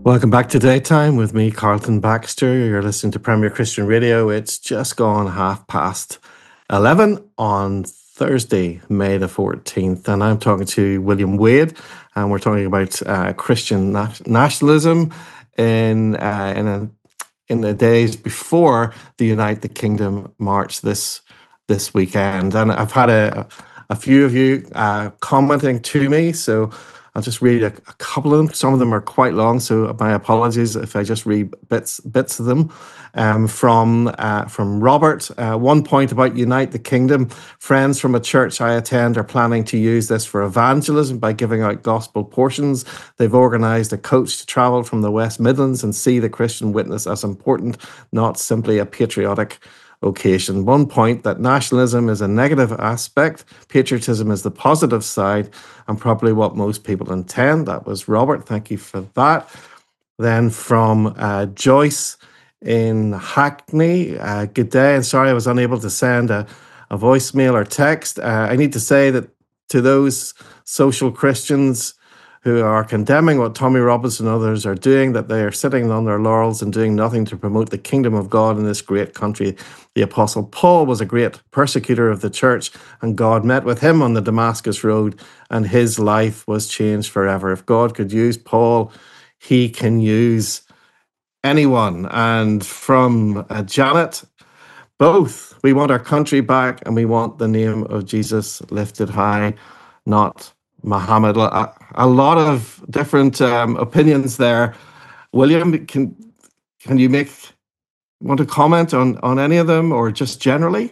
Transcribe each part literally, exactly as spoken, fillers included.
Welcome back to Daytime with me, Carlton Baxter. You're listening to Premier Christian Radio. It's just gone half past eleven on Thursday, May the fourteenth, and I'm talking to William Wade, and we're talking about uh, Christian na- nationalism in uh, in, a, in the days before the Unite the Kingdom march this this weekend. And I've had a, a few of you uh, commenting to me, so I'll just read a, a couple of them. Some of them are quite long, so my apologies if I just read bits bits of them. Um, from uh, from Robert, uh, one point about Unite the Kingdom. Friends from a church I attend are planning to use this for evangelism by giving out gospel portions. They've organised a coach to travel from the West Midlands and see the Christian witness as important, not simply a patriotic occasion. One point that nationalism is a negative aspect, patriotism is the positive side, and probably what most people intend. That was Robert. Thank you for that. Then from uh, Joyce in Hackney, uh, good day, and sorry I was unable to send a, a voicemail or text. Uh, I need to say that to those social Christians who are condemning what Tommy Robinson and others are doing, that they are sitting on their laurels and doing nothing to promote the kingdom of God in this great country. The Apostle Paul was a great persecutor of the church, and God met with him on the Damascus Road, and his life was changed forever. If God could use Paul, he can use anyone. And from uh, Janet, both. We want our country back, and we want the name of Jesus lifted high, not Muhammad. A, a lot of different um, opinions there. William, can can you make want to comment on on any of them, or just generally?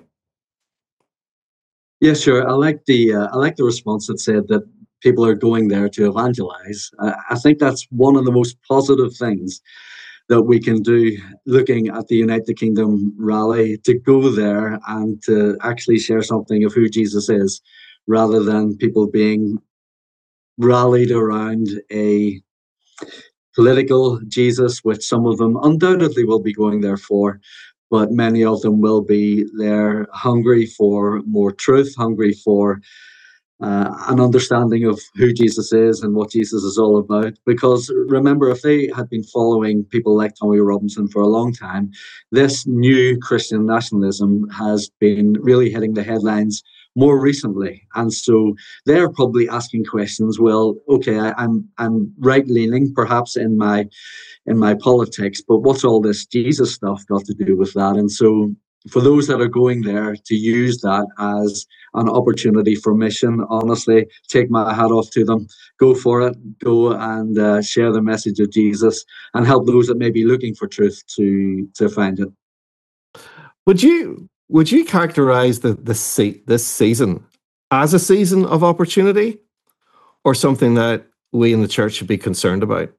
Yeah, sure. I like the uh, I like the response that said that people are going there to evangelize. I, I think that's one of the most positive things that we can do. Looking at the United Kingdom rally, to go there and to actually share something of who Jesus is, rather than people being rallied around a political Jesus, which some of them undoubtedly will be going there for, but many of them will be there hungry for more truth, hungry for uh, an understanding of who Jesus is and what Jesus is all about. Because remember, if they had been following people like Tommy Robinson for a long time, this new Christian nationalism has been really hitting the headlines more recently, and so they're probably asking questions. Well, okay, I, I'm I'm right leaning perhaps in my in my politics, but what's all this Jesus stuff got to do with that? And so for those that are going there to use that as an opportunity for mission, honestly, take my hat off to them. Go for it. Go and uh, share the message of Jesus and help those that may be looking for truth to to find it. Would you would you characterize the the se- this season as a season of opportunity, or something that we in the church should be concerned about?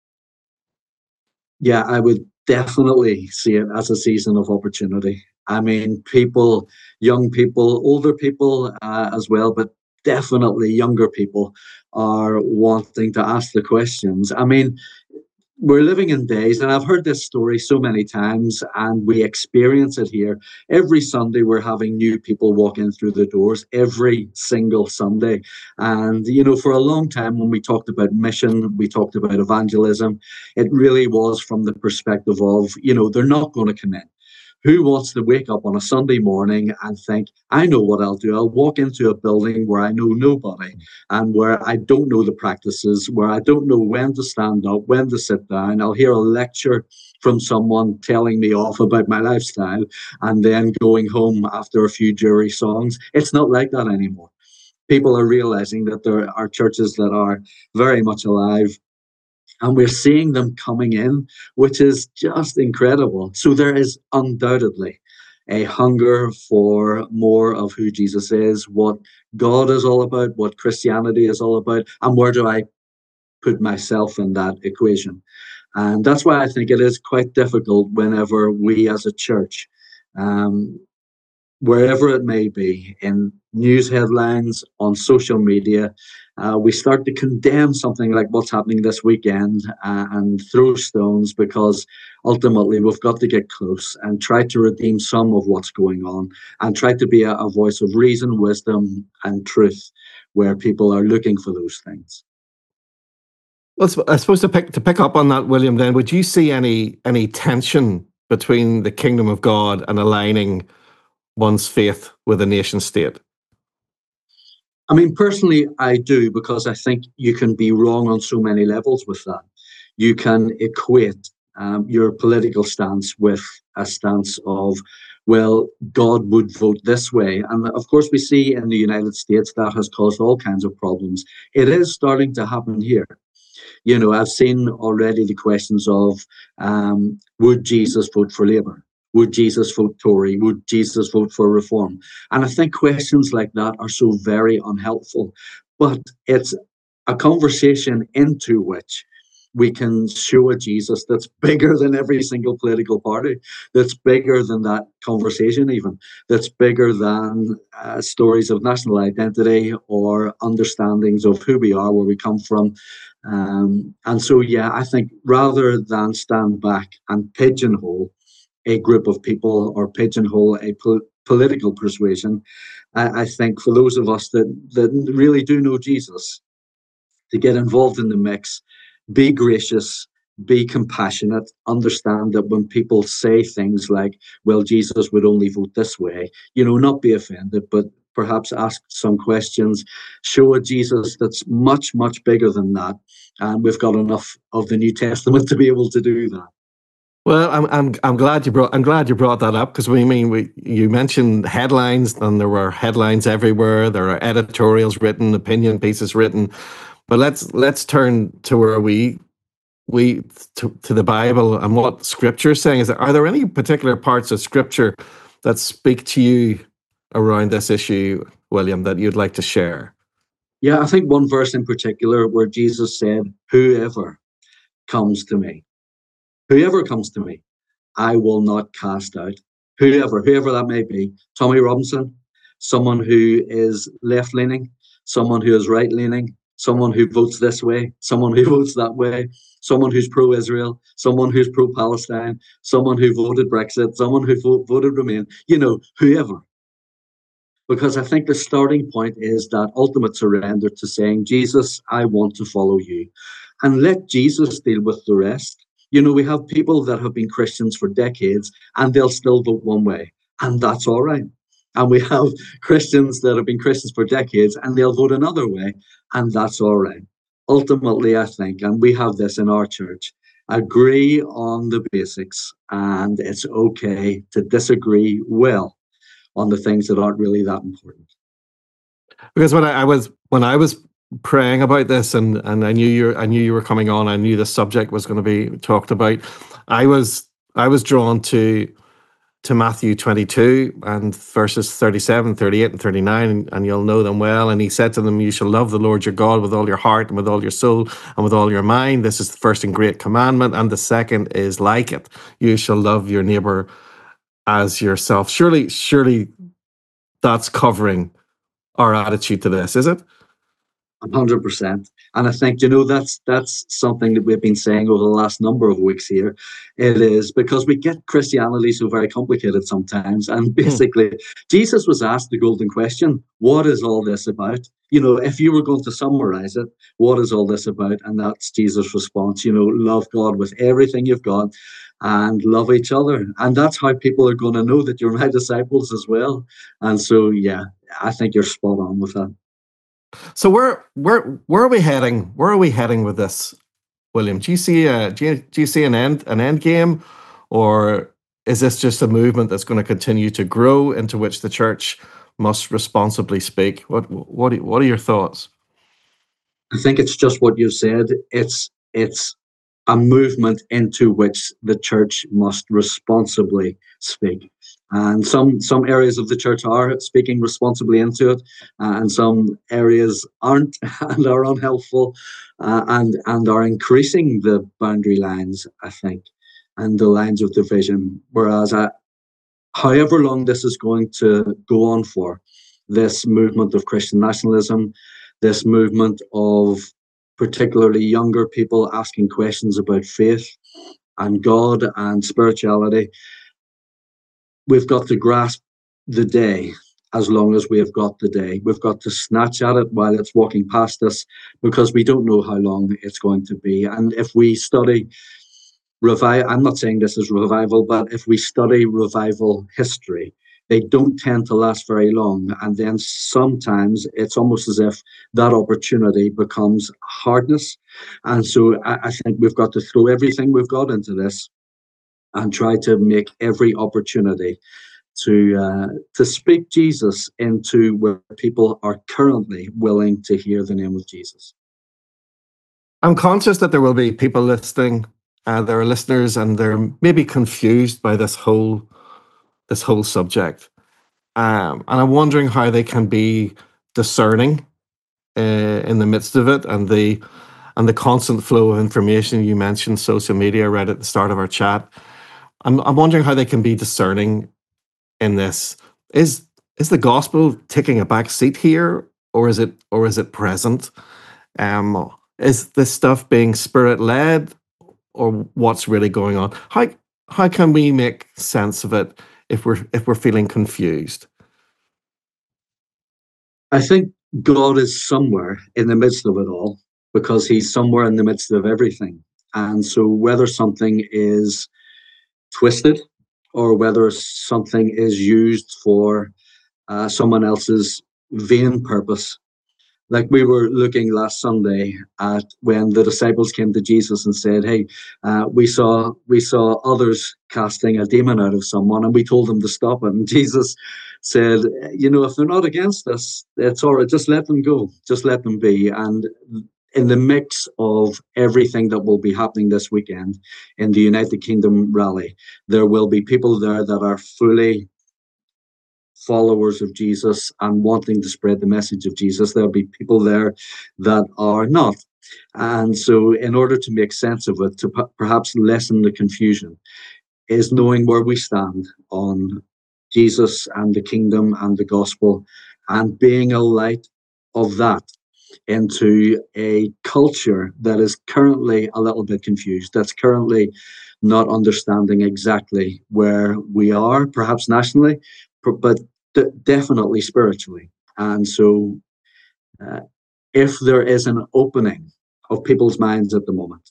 Yeah, I would definitely see it as a season of opportunity. I mean, people, young people, older people uh, as well, but definitely younger people are wanting to ask the questions. I mean, we're living in days, and I've heard this story so many times, and we experience it here. Every Sunday, we're having new people walk in through the doors every single Sunday. And, you know, for a long time, when we talked about mission, we talked about evangelism, it really was from the perspective of, you know, they're not going to come in. Who wants to wake up on a Sunday morning and think, I know what I'll do? I'll walk into a building where I know nobody and where I don't know the practices, where I don't know when to stand up, when to sit down. I'll hear a lecture from someone telling me off about my lifestyle and then going home after a few jury songs. It's not like that anymore. People are realizing that there are churches that are very much alive, and we're seeing them coming in, which is just incredible. So there is undoubtedly a hunger for more of who Jesus is, what God is all about, what Christianity is all about, and where do I put myself in that equation. And that's why I think it is quite difficult whenever we as a church, um, wherever it may be, in news headlines, on social media, uh, we start to condemn something like what's happening this weekend uh, and throw stones, because ultimately we've got to get close and try to redeem some of what's going on and try to be a, a voice of reason, wisdom, and truth where people are looking for those things. Well, I suppose to pick to pick up on that, William, then would you see any any tension between the kingdom of God and aligning one's faith with a nation state? I mean, personally, I do, because I think you can be wrong on so many levels with that. You can equate um, your political stance with a stance of, well, God would vote this way. And of course, we see in the United States that has caused all kinds of problems. It is starting to happen here. You know, I've seen already the questions of, um, would Jesus vote for Labour? Would Jesus vote Tory? Would Jesus vote for reform? And I think questions like that are so very unhelpful. But it's a conversation into which we can show a Jesus that's bigger than every single political party, that's bigger than that conversation even, that's bigger than uh, stories of national identity or understandings of who we are, where we come from. Um, and so, yeah, I think rather than stand back and pigeonhole a group of people or pigeonhole a po- political persuasion, I, I think for those of us that, that really do know Jesus, to get involved in the mix, be gracious, be compassionate, understand that when people say things like, well, Jesus would only vote this way, you know, not be offended, but perhaps ask some questions, show a Jesus that's much, much bigger than that. And we've got enough of the New Testament to be able to do that. Well, I'm I'm I'm glad you brought I'm glad you brought that up, because we mean we you mentioned headlines, and there were headlines everywhere. There are editorials written, opinion pieces written, but let's let's turn to where we we to, to the Bible and what Scripture is saying. Is there, are there any particular parts of Scripture that speak to you around this issue, William, that you'd like to share? Yeah, I think one verse in particular where Jesus said, "Whoever comes to me." Whoever comes to me, I will not cast out. Whoever, whoever that may be. Tommy Robinson, someone who is left leaning, someone who is right leaning, someone who votes this way, someone who votes that way, someone who's pro Israel, someone who's pro Palestine, someone who voted Brexit, someone who vo- voted Remain, you know, whoever. Because I think the starting point is that ultimate surrender to saying, Jesus, I want to follow you. And let Jesus deal with the rest. You know, we have people that have been Christians for decades and they'll still vote one way, and that's all right. And we have Christians that have been Christians for decades and they'll vote another way, and that's all right. Ultimately, I think, and we have this in our church, agree on the basics, and it's okay to disagree well on the things that aren't really that important. Because when I, I was when I was praying about this, and and I knew you I knew you were coming on, I knew the subject was going to be talked about. I was I was drawn to to Matthew twenty-two and verses thirty-seven, thirty-eight, and thirty-nine, and, and you'll know them well. And he said to them, "You shall love the Lord your God with all your heart and with all your soul and with all your mind. This is the first and great commandment, and the second is like it. You shall love your neighbor as yourself." Surely, surely that's covering our attitude to this, is it? one hundred percent. And I think, you know, that's that's something that we've been saying over the last number of weeks here. It is because we get Christianity so very complicated sometimes. And basically, mm. Jesus was asked the golden question, what is all this about? You know, if you were going to summarize it, what is all this about? And that's Jesus' response, you know, love God with everything you've got and love each other. And that's how people are going to know that you're my disciples as well. And so, yeah, I think you're spot on with that. So where where where are we heading? Where are we heading with this, William? Do you see a do you, do you see an end an end game, or is this just a movement that's going to continue to grow, into which the church must responsibly speak? What what are, what are your thoughts? I think it's just what you said. It's it's a movement into which the church must responsibly speak. And some some areas of the church are speaking responsibly into it, uh, and some areas aren't and are unhelpful, uh, and and are increasing the boundary lines, I think, and the lines of division. Whereas, I, however long this is going to go on for, this movement of Christian nationalism, this movement of particularly younger people asking questions about faith and God and spirituality, we've got to grasp the day as long as we have got the day. We've got to snatch at it while it's walking past us, because we don't know how long it's going to be. And if we study revival, I'm not saying this is revival, but if we study revival history, they don't tend to last very long. And then sometimes it's almost as if that opportunity becomes hardness. And so I, I think we've got to throw everything we've got into this and try to make every opportunity to uh, to speak Jesus into where people are currently willing to hear the name of Jesus. I'm conscious that there will be people listening, uh, there are listeners, and they're maybe confused by this whole this whole subject. Um, and I'm wondering how they can be discerning uh, in the midst of it, and the and the constant flow of information. You mentioned social media right at the start of our chat. I'm I'm wondering how they can be discerning in this. Is is the gospel taking a back seat here, or is it or is it present? Um, is this stuff being spirit led, or what's really going on? How how can we make sense of it if we're if we're feeling confused? I think God is somewhere in the midst of it all, because he's somewhere in the midst of everything. And so whether something is twisted or whether something is used for uh, someone else's vain purpose, like we were looking last Sunday at when the disciples came to Jesus and said, "Hey, uh, we saw we saw others casting a demon out of someone, and we told them to stop it." And Jesus said, "You know, if they're not against us, it's all right. Just let them go. Just let them be." And in the mix of everything that will be happening this weekend in the United Kingdom rally, there will be people there that are fully followers of Jesus and wanting to spread the message of Jesus. There'll be people there that are not. And so in order to make sense of it, to p- perhaps lessen the confusion, is knowing where we stand on Jesus and the kingdom and the gospel, and being a light of that into a culture that is currently a little bit confused, that's currently not understanding exactly where we are, perhaps nationally, but d- definitely spiritually. And so, uh, if there is an opening of people's minds at the moment,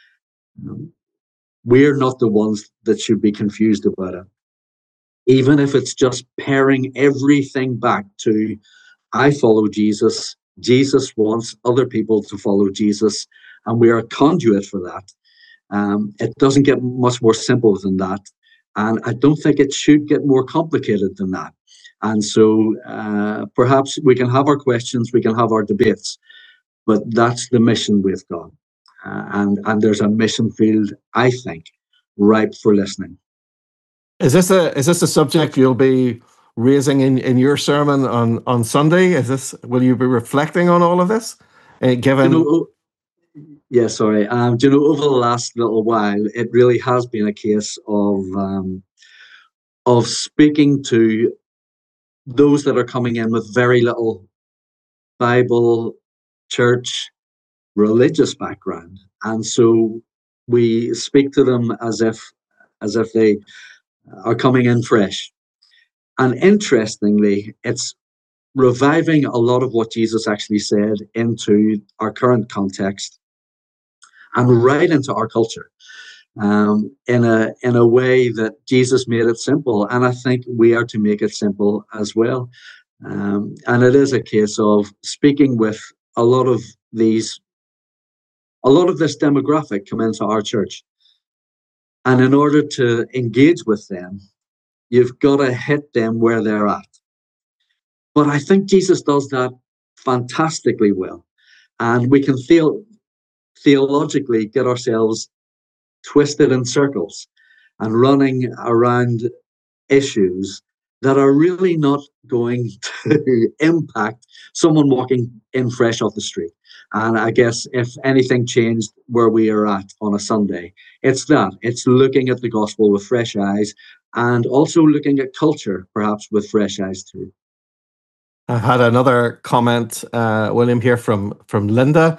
um, we're not the ones that should be confused about it. Even if it's just paring everything back to, I follow Jesus, Jesus wants other people to follow Jesus, and we are a conduit for that. Um, it doesn't get much more simple than that. And I don't think it should get more complicated than that. And so uh, perhaps we can have our questions, we can have our debates, but that's the mission we've got. Uh, and, and there's a mission field, I think, ripe for listening. Is this a is this a subject you'll be raising in, in your sermon on, on Sunday? Is this will you be reflecting on all of this? Uh, given you know, yeah, sorry. Um, do you know, over the last little while, it really has been a case of um, of speaking to those that are coming in with very little Bible, church, religious background, and so we speak to them as if as if they are coming in fresh. And interestingly, it's reviving a lot of what Jesus actually said into our current context and right into our culture, um, in a in a way that Jesus made it simple, and I think we are to make it simple as well. Um, and it is a case of speaking with a lot of these, a lot of this demographic come into our church, and in order to engage with them, you've got to hit them where they're at. But I think Jesus does that fantastically well, and we can feel theologically get ourselves twisted in circles and running around issues that are really not going to impact someone walking in fresh off the street. And I guess if anything changed where we are at on a Sunday, it's that. It's looking at the gospel with fresh eyes, and also looking at culture perhaps with fresh eyes too. I had another comment, uh, William, here from from Linda,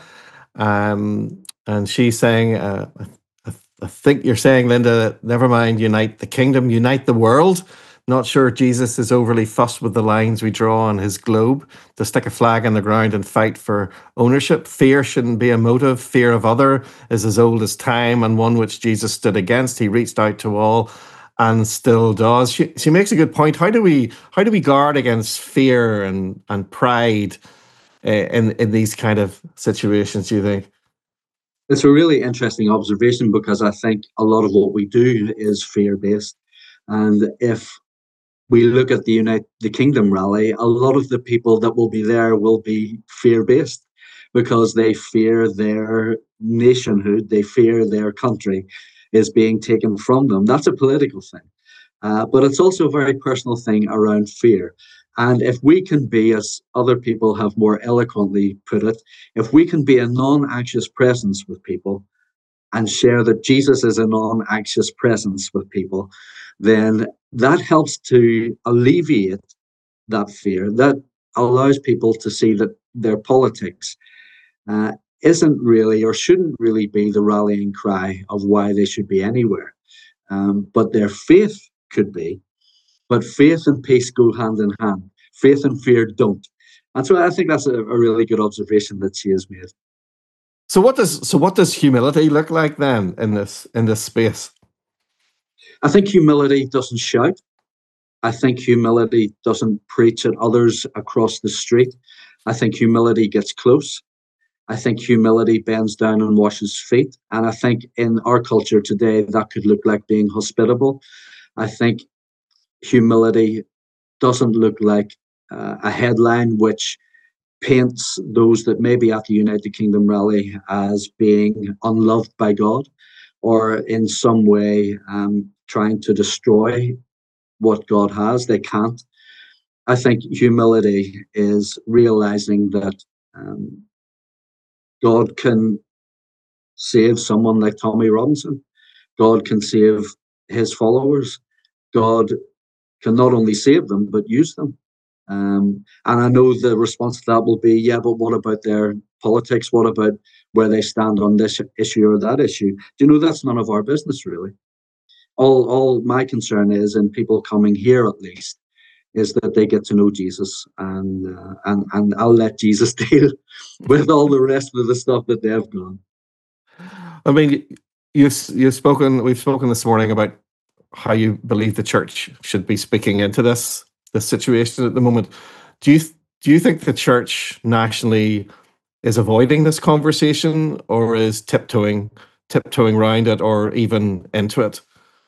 um, and she's saying, uh, I, I think you're saying, Linda, that never mind unite the kingdom, unite the world. Not sure Jesus is overly fussed with the lines we draw on his globe to stick a flag in the ground and fight for ownership. Fear shouldn't be a motive. Fear of other is as old as time, and one which Jesus stood against. He reached out to all and still does. She, she makes a good point. How do we how do we guard against fear and and pride uh, in in these kind of situations, do you think? It's a really interesting observation because I think a lot of what we do is fear based. And if we look at the United the Kingdom rally, a lot of the people that will be there will be fear based because they fear their nationhood, they fear their country is being taken from them. That's a political thing. Uh, but it's also a very personal thing around fear. And if we can be, as other people have more eloquently put it, if we can be a non anxious presence with people and share that Jesus is a non anxious presence with people, then that helps to alleviate that fear. That allows people to see that their politics uh, isn't really or shouldn't really be the rallying cry of why they should be anywhere. Um, but their faith could be. But faith and peace go hand in hand. Faith and fear don't. And so I think that's a, a really good observation that she has made. So what does so what does humility look like then in this in this space? I think humility doesn't shout. I think humility doesn't preach at others across the street. I think humility gets close. I think humility bends down and washes feet. And I think in our culture today, that could look like being hospitable. I think humility doesn't look like uh, a headline which paints those that may be at the United Kingdom rally as being unloved by God or in some way um, trying to destroy what God has. They can't. I think humility is realizing that um, God can save someone like Tommy Robinson. God can save his followers. God can not only save them, but use them. Um, and I know the response to that will be, yeah, but what about their politics? What about where they stand on this issue or that issue? Do you know, that's none of our business, really. All, all my concern is, and people coming here at least, is that they get to know Jesus, and uh, and and I'll let Jesus deal with all the rest of the stuff that they've done. I mean, you've you've spoken. We've spoken this morning about how you believe the church should be speaking into this this situation at the moment. Do you do you think the church nationally is avoiding this conversation, or is tiptoeing tiptoeing around it, or even into it?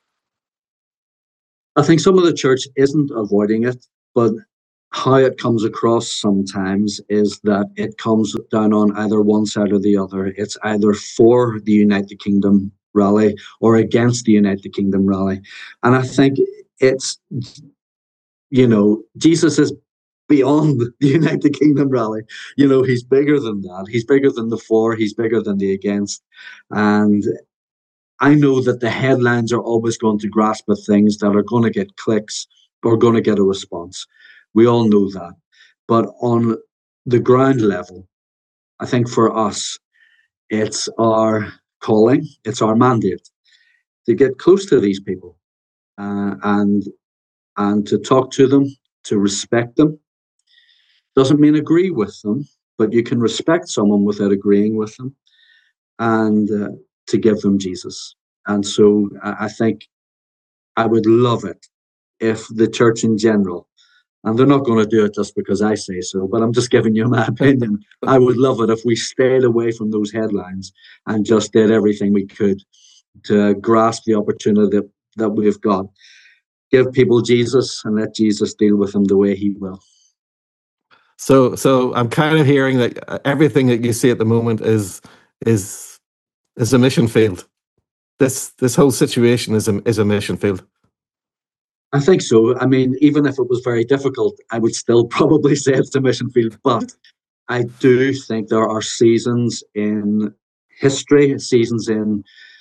I think some of the church isn't avoiding it, but how it comes across sometimes is that it comes down on either one side or the other. It's either for the United Kingdom rally or against the United Kingdom rally. And I think it's, you know, Jesus is beyond the United Kingdom rally. You know, he's bigger than that. He's bigger than the for, he's bigger than the against. And I know that the headlines are always going to grasp at things that are going to get clicks or going to get a response. We all know that. But on the ground level, I think for us, it's our calling, it's our mandate to get close to these people uh, and and to talk to them, to respect them. Doesn't mean agree with them, but you can respect someone without agreeing with them, and uh, to give them Jesus. And so I think I would love it if the church in general, and they're not going to do it just because I say so, but I'm just giving you my opinion. I would love it if we stayed away from those headlines and just did everything we could to grasp the opportunity that, that we've got. Give people Jesus and let Jesus deal with them the way he will. So, so I'm kind of hearing that everything that you see at the moment is is is a mission field. This this whole situation is a is a mission field. I think so. I mean, even if it was very difficult, I would still probably say it's a mission field. But I do think there are seasons in history, seasons in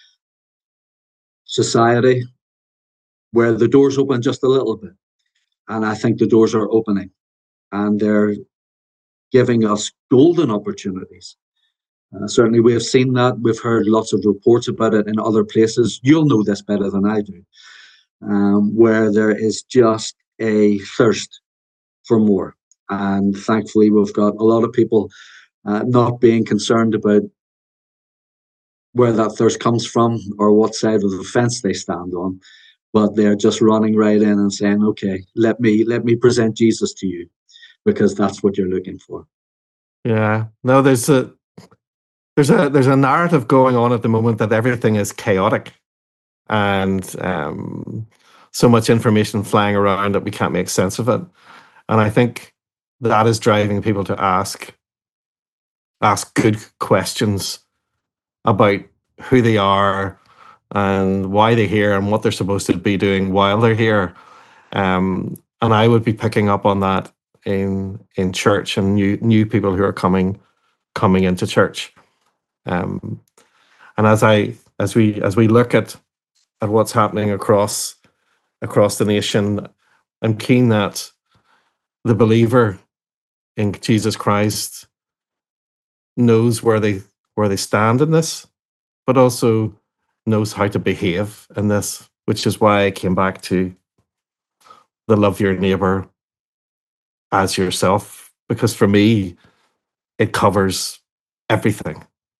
society where the doors open just a little bit. And I think the doors are opening and they're giving us golden opportunities. Uh, certainly, we have seen that. We've heard lots of reports about it in other places. You'll know this better than I do. um, where there is just a thirst for more. And thankfully, we've got a lot of people uh, not being concerned about where that thirst comes from or what side of the fence they stand on, but they're just running right in and saying, okay, let me let me present Jesus to you, because that's what you're looking for. Yeah. No, there's a there's a there's a narrative going on at the moment that everything is chaotic and um, so much information flying around that we can't make sense of it. And I think that is driving people to ask ask good questions about who they are and why they're here and what they're supposed to be doing while they're here. Um, and I would be picking up on that in in church and new new people who are coming coming into church. Um, and as I as we as we look at at what's happening across across the nation, I'm keen that the believer in Jesus Christ knows where they where they stand in this, but also knows how to behave in this, which is why I came back to the love your neighbor as yourself, because for me, it covers everything.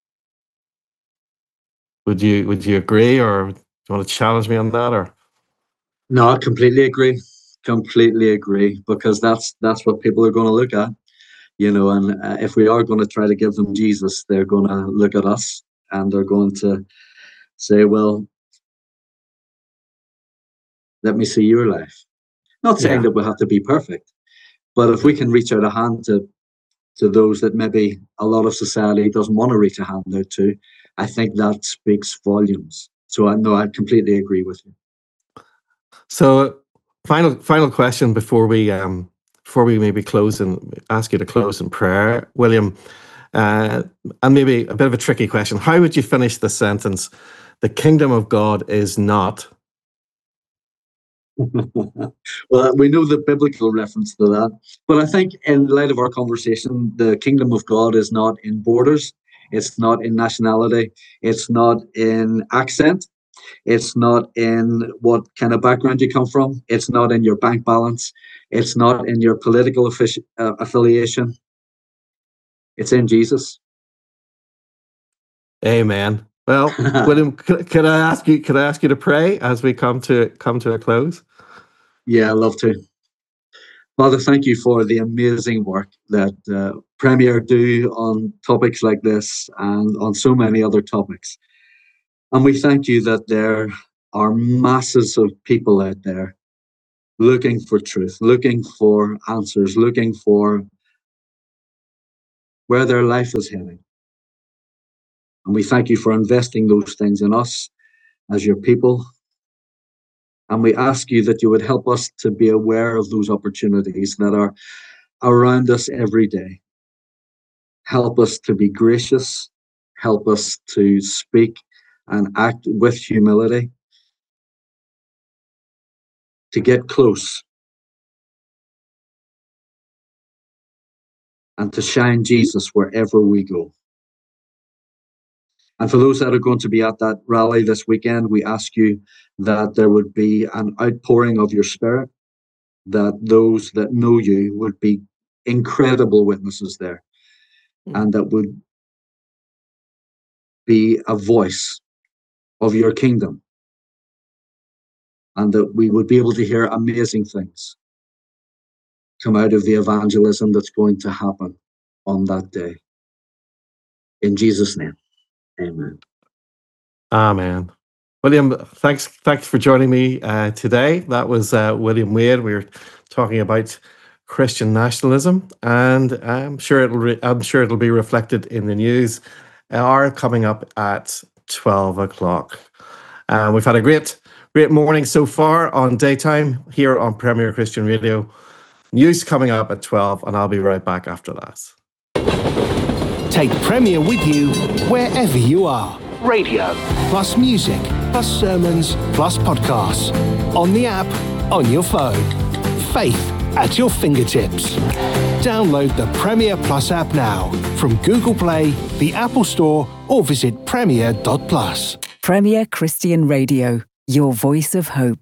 Would you would you agree, or do you want to challenge me on that? Or no, I completely agree. Completely agree, because that's that's what people are going to look at, you know. And uh, if we are going to try to give them Jesus, they're going to look at us and they're going to say, "Well, let me see your life." Not saying yeah. that we have to be perfect, but if we can reach out a hand to to those that maybe a lot of society doesn't want to reach a hand out to, I think that speaks volumes. So I know I completely agree with you. So final final question before we um before we maybe close and ask you to close in prayer, William, uh, and maybe a bit of a tricky question. How would you finish the sentence? The kingdom of God is not. Well, we know the biblical reference to that, but I think in light of our conversation, the kingdom of God is not in borders, it's not in nationality, it's not in accent, it's not in what kind of background you come from, it's not in your bank balance, it's not in your political affi- uh, affiliation, it's in Jesus. Amen. Well, William, could, could I ask you? Could I ask you to pray as we come to come to a close? Yeah, I'd love to. Father, thank you for the amazing work that uh, Premier do on topics like this and on so many other topics. And we thank you that there are masses of people out there looking for truth, looking for answers, looking for where their life is heading. And we thank you for investing those things in us as your people. And we ask you that you would help us to be aware of those opportunities that are around us every day. Help us to be gracious. Help us to speak and act with humility. To get close. And to shine Jesus wherever we go. And for those that are going to be at that rally this weekend, we ask you that there would be an outpouring of your Spirit, that those that know you would be incredible witnesses there, mm. and that would be a voice of your kingdom, and that we would be able to hear amazing things come out of the evangelism that's going to happen on that day. In Jesus' name. Amen. Amen. William, thanks thanks for joining me uh, today. That was uh, William Wade. We were talking about Christian nationalism, and I'm sure it'll re- I'm sure it'll be reflected in the news. Are coming up at twelve o'clock. Uh, we've had a great great morning so far on Daytime here on Premier Christian Radio. News coming up at twelve, and I'll be right back after that. Take Premier with you wherever you are. Radio, plus music, plus sermons, plus podcasts. On the app, on your phone. Faith at your fingertips. Download the Premier Plus app now from Google Play, the Apple Store, or visit premier dot plus. Premier Christian Radio, your voice of hope.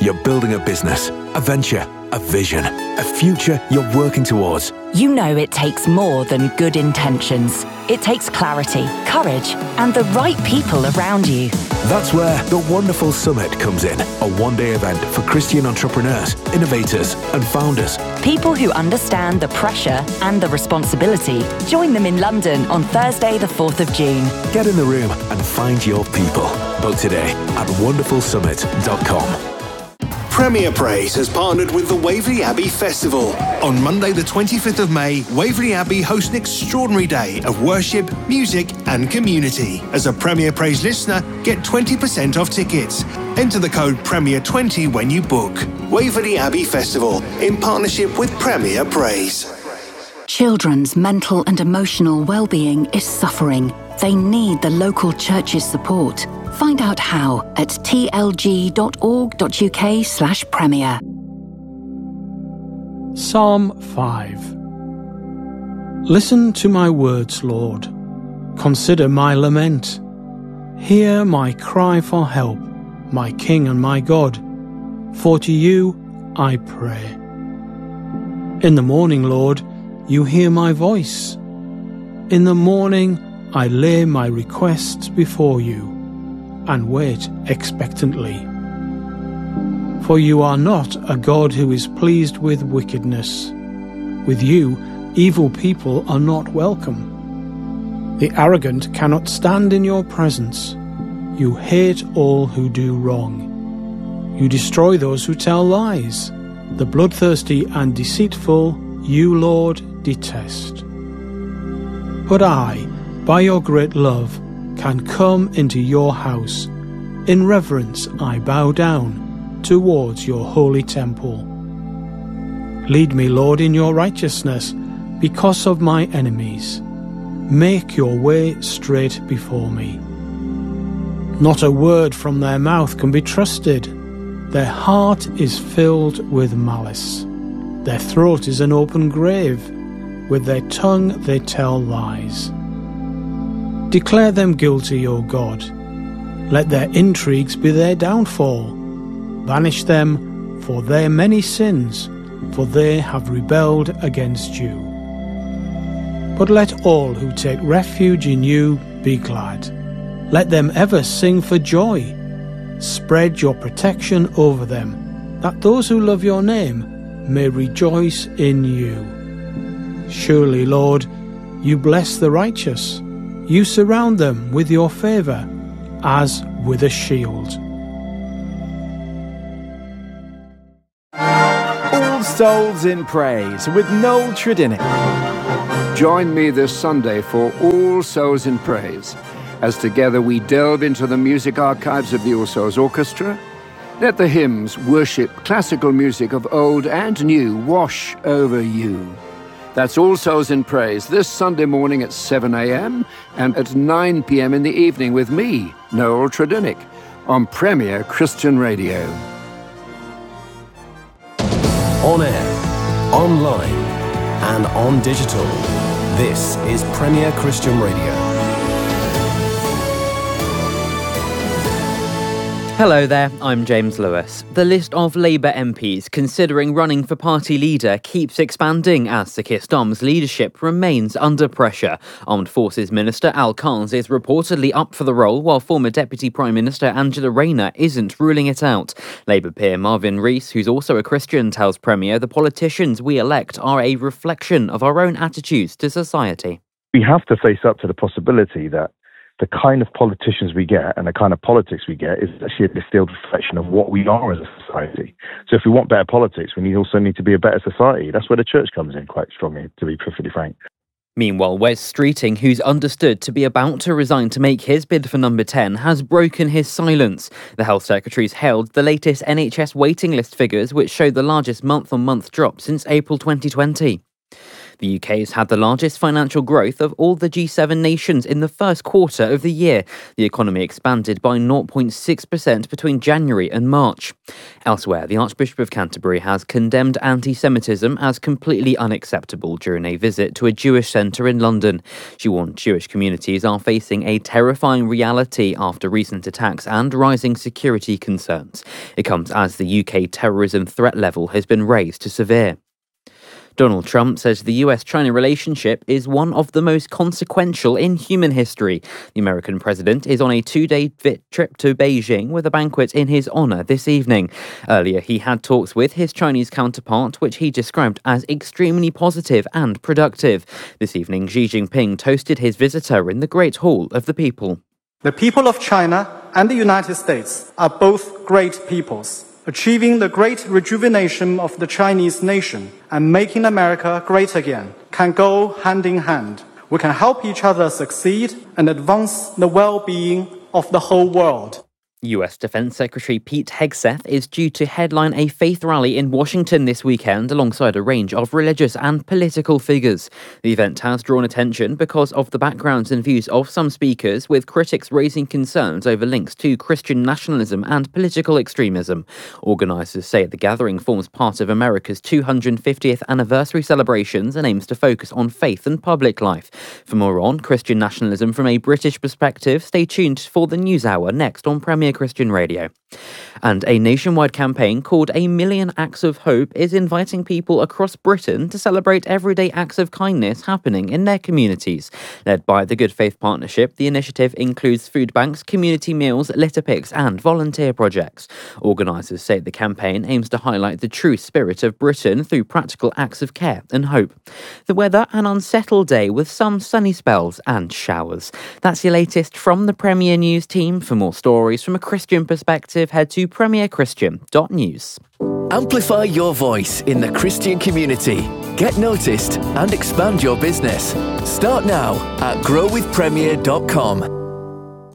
You're building a business, a venture, a vision, a future you're working towards. You know it takes more than good intentions. It takes clarity, courage, and the right people around you. That's where the Wonderful Summit comes in, a one-day event for Christian entrepreneurs, innovators, and founders. People who understand the pressure and the responsibility. Join them in London on Thursday, the fourth of June. Get in the room and find your people. Book today at wonderful summit dot com. Premier Praise has partnered with the Waverley Abbey Festival. On Monday the twenty-fifth of May, Waverley Abbey hosts an extraordinary day of worship, music and community. As a Premier Praise listener, get twenty percent off tickets. Enter the code Premier twenty when you book. Waverley Abbey Festival, in partnership with Premier Praise. Children's mental and emotional well-being is suffering. They need the local church's support. Find out how at tlg dot org dot uk slash premier. Psalm five. Listen to my words, Lord. Consider my lament. Hear my cry for help, my King and my God. For to you I pray. In the morning, Lord, you hear my voice. In the morning I lay my requests before you and wait expectantly. For you are not a God who is pleased with wickedness. With you, evil people are not welcome. The arrogant cannot stand in your presence. You hate all who do wrong. You destroy those who tell lies. The bloodthirsty and deceitful, you, Lord, detest. But I, by your great love, can come into your house. In reverence I bow down towards your holy temple. Lead me, Lord, in your righteousness because of my enemies. Make your way straight before me. Not a word from their mouth can be trusted. Their heart is filled with malice. Their throat is an open grave. With their tongue they tell lies. Declare them guilty, O God. Let their intrigues be their downfall. Banish them for their many sins, for they have rebelled against you. But let all who take refuge in you be glad. Let them ever sing for joy. Spread your protection over them, that those who love your name may rejoice in you. Surely, Lord, you bless the righteous. You surround them with your favour, as with a shield. All Souls in Praise with Noel Tredinnick. Join me this Sunday for All Souls in Praise, as together we delve into the music archives of the All Souls Orchestra. Let the hymns, worship, classical music of old and new wash over you. That's All Souls in Praise this Sunday morning at seven a.m. and at nine p.m. in the evening with me, Noel Tredinnick, on Premier Christian Radio. On air, online, and on digital. This is Premier Christian Radio. Hello there, I'm James Lewis. The list of Labour M Ps considering running for party leader keeps expanding as Sir Keir Starmer's leadership remains under pressure. Armed Forces Minister Al Carnes is reportedly up for the role, while former Deputy Prime Minister Angela Rayner isn't ruling it out. Labour peer Marvin Rees, who's also a Christian, tells Premier the politicians we elect are a reflection of our own attitudes to society. We have to face up to the possibility that the kind of politicians we get and the kind of politics we get is actually a distilled reflection of what we are as a society. So if we want better politics, we need also need to be a better society. That's where the church comes in quite strongly, to be perfectly frank. Meanwhile, Wes Streeting, who's understood to be about to resign to make his bid for number ten, has broken his silence. The Health Secretary's hailed the latest N H S waiting list figures, which show the largest month-on-month drop since April twenty twenty. The U K has had the largest financial growth of all the G seven nations in the first quarter of the year. The economy expanded by zero point six percent between January and March. Elsewhere, the Archbishop of Canterbury has condemned anti-Semitism as completely unacceptable during a visit to a Jewish centre in London. She warned Jewish communities are facing a terrifying reality after recent attacks and rising security concerns. It comes as the U K terrorism threat level has been raised to severe. Donald Trump says the U S China relationship is one of the most consequential in human history. The American president is on a two-day trip to Beijing with a banquet in his honour this evening. Earlier, he had talks with his Chinese counterpart, which he described as extremely positive and productive. This evening, Xi Jinping toasted his visitor in the Great Hall of the People. The people of China and the United States are both great peoples. Achieving the great rejuvenation of the Chinese nation and making America great again can go hand in hand. We can help each other succeed and advance the well-being of the whole world. U S Defense Secretary Pete Hegseth is due to headline a faith rally in Washington this weekend alongside a range of religious and political figures. The event has drawn attention because of the backgrounds and views of some speakers, with critics raising concerns over links to Christian nationalism and political extremism. Organisers say the gathering forms part of America's two hundred fiftieth anniversary celebrations and aims to focus on faith and public life. For more on Christian nationalism from a British perspective, stay tuned for the News Hour next on Premier Christian Radio. And a nationwide campaign called A Million Acts of Hope is inviting people across Britain to celebrate everyday acts of kindness happening in their communities. Led by the Good Faith Partnership, the initiative includes food banks, community meals, litter picks and volunteer projects. Organisers say the campaign aims to highlight the true spirit of Britain through practical acts of care and hope. The weather, an unsettled day with some sunny spells and showers. That's your latest from the Premier News team. For more stories from a Christian perspective, head to premier christian dot news. Amplify your voice in the Christian community. Get noticed and expand your business. Start now at grow with premier dot com.